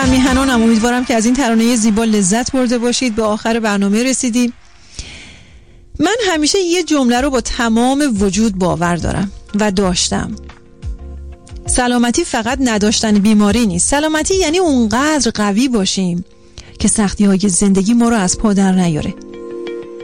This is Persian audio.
هم میهنانم، امیدوارم که از این ترانه زیبا لذت برده باشید. به آخر برنامه رسیدیم. من همیشه یه جمله رو با تمام وجود باور دارم و داشتم: سلامتی فقط نداشتن بیماری نیست. سلامتی یعنی اونقدر قوی باشیم که سختی‌های زندگی ما رو از پا در نیاره.